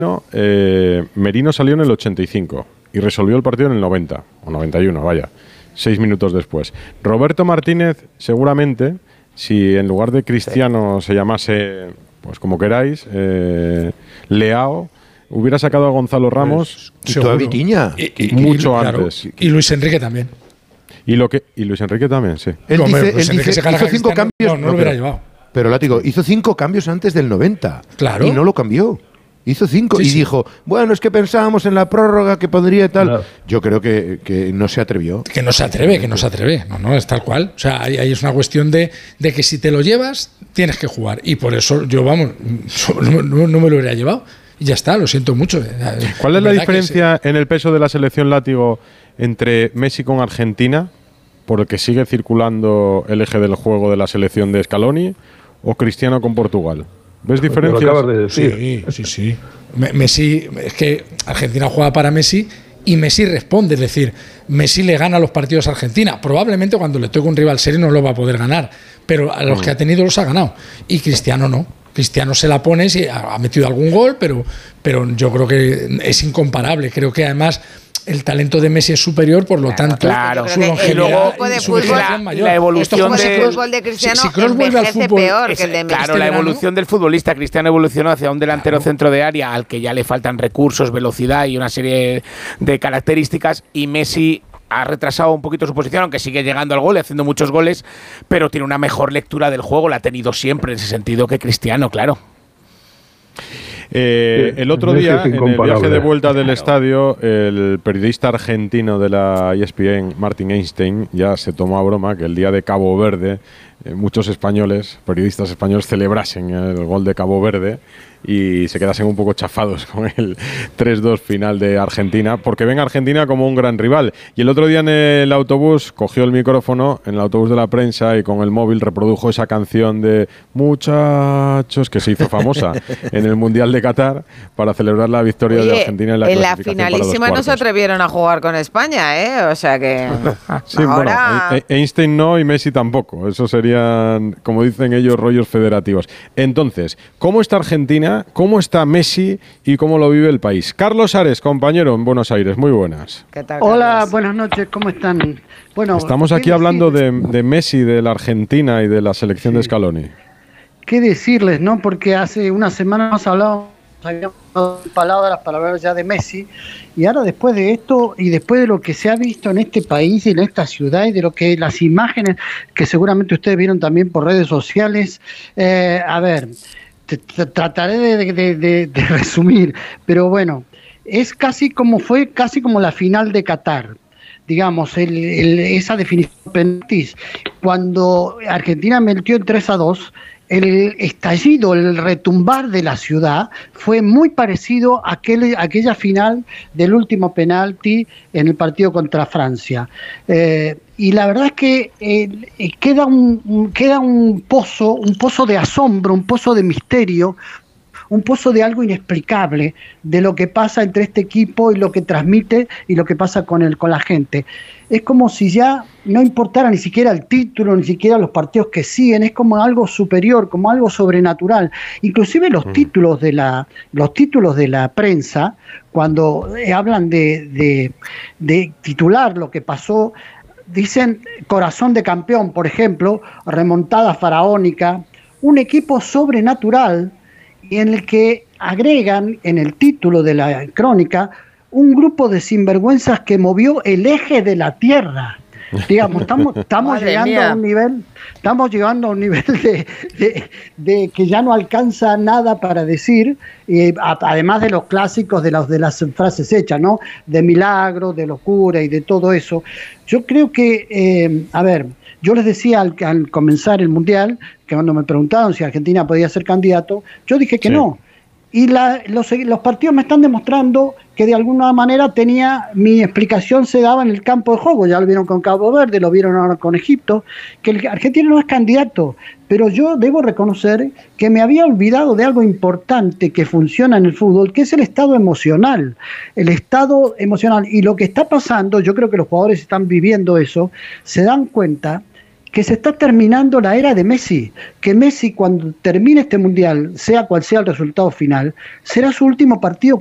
Merino salió en el 85 y resolvió el partido en el 90, o 91, vaya, 6 minutos después. Roberto Martínez, seguramente, si en lugar de Cristiano se llamase, pues como queráis, Leao, hubiera sacado a Gonzalo Ramos mucho antes. Y Luis Enrique también. Y Luis Enrique también, sí. Él dice hizo 5 cambios. No lo hubiera llevado. Pero Látigo, hizo 5 cambios antes del 90. Claro. Y no lo cambió. Hizo 5 y dijo, bueno, es que pensábamos en la prórroga que podría y tal. Claro. Yo creo que no se atrevió. Que no se atreve. No, es tal cual. O sea, ahí es una cuestión de que si te lo llevas, tienes que jugar. Y por eso yo, no me lo hubiera llevado. Y ya está, lo siento mucho. ¿Cuál es la diferencia en el peso de la selección, Látigo, entre Messi con Argentina, por el que sigue circulando el eje del juego de la selección de Scaloni, o Cristiano con Portugal? ¿Ves diferencias? Lo acabas de decir. Sí. Messi, es que Argentina juega para Messi y Messi responde. Es decir, Messi le gana los partidos a Argentina. Probablemente cuando le toque un rival serio no lo va a poder ganar, pero a los que ha tenido los ha ganado. Y Cristiano no. Cristiano se la pone, sí, ha metido algún gol, pero yo creo que es incomparable. Creo que además el talento de Messi es superior, por lo tanto, su longevidad y su fútbol mayor. La evolución del fútbol de Cristiano vuelve al fútbol peor que el de Messi. Claro, la evolución del futbolista. Cristiano evolucionó hacia un delantero centro de área al que ya le faltan recursos, velocidad y una serie de características, y Messi ha retrasado un poquito su posición, aunque sigue llegando al gol y haciendo muchos goles, pero tiene una mejor lectura del juego, la ha tenido siempre en ese sentido que Cristiano, claro. El otro día, en el viaje de vuelta del estadio, el periodista argentino de la ESPN, Martin Einstein, ya se tomó a broma que el día de Cabo Verde muchos españoles, periodistas españoles, celebrasen el gol de Cabo Verde y se quedasen un poco chafados con el 3-2 final de Argentina, porque ven a Argentina como un gran rival. Y el otro día en el autobús cogió el micrófono, en el autobús de la prensa, y con el móvil reprodujo esa canción de Muchachos, que se hizo famosa en el Mundial de Qatar, para celebrar la victoria de Argentina en la clasificación para los finalísima no cuartos. se atrevieron a jugar con España, ¿eh? O sea que sí, ahora... bueno, Einstein no y Messi tampoco. Eso serían, como dicen ellos, rollos federativos. Entonces, ¿cómo está Argentina? ¿Cómo está Messi? ¿Y cómo lo vive el país? Carlos Ares, compañero en Buenos Aires. Muy buenas. ¿Qué tal, Hola, Carlos? buenas noches. ¿Cómo están? Bueno, estamos aquí hablando de Messi, de la Argentina y de la selección de Scaloni. ¿Qué decirles, no? Porque hace una semana nos habíamos dado palabras para hablar ya de Messi, y ahora después de esto y después de lo que se ha visto en este país y en esta ciudad y de lo que las imágenes que seguramente ustedes vieron también por redes sociales, a ver, trataré de resumir, pero bueno, es casi como la final de Qatar. Digamos, esa definición de penaltis, cuando Argentina metió en 3-2, el estallido, el retumbar de la ciudad fue muy parecido a aquella final del último penalti en el partido contra Francia. Y la verdad es que queda un pozo de asombro, un pozo de misterio, un pozo de algo inexplicable de lo que pasa entre este equipo y lo que transmite y lo que pasa con la gente. Es como si ya no importara ni siquiera el título, ni siquiera los partidos que siguen, es como algo superior, como algo sobrenatural. Inclusive los títulos de la prensa, cuando hablan de titular lo que pasó, dicen corazón de campeón, por ejemplo, remontada faraónica, un equipo sobrenatural, y en el que agregan en el título de la crónica un grupo de sinvergüenzas que movió el eje de la tierra. Digamos, estamos llegando a un nivel de que ya no alcanza nada para decir, además de los clásicos de las frases hechas, ¿no? De milagro, de locura y de todo eso. Yo creo que, yo les decía al comenzar el Mundial, que cuando me preguntaron si Argentina podía ser candidato, yo dije que no. Y los partidos me están demostrando que de alguna manera mi explicación se daba en el campo de juego. Ya lo vieron con Cabo Verde, lo vieron ahora con Egipto, que Argentina no es candidato. Pero yo debo reconocer que me había olvidado de algo importante que funciona en el fútbol, que es el estado emocional. El estado emocional. Y lo que está pasando, yo creo que los jugadores están viviendo eso, se dan cuenta que se está terminando la era de Messi, que Messi cuando termine este mundial, sea cual sea el resultado final, será su último partido